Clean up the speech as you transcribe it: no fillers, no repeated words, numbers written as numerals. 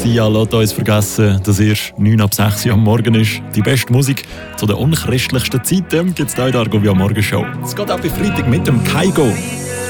Sia lässt uns vergessen, dass erst 9 ab 6 Uhr am Morgen ist. Die beste Musik zu den unchristlichsten Zeiten gibt es hier in der Argovia Morgenshow. Es geht auch bei Freitag mit dem Kaigo.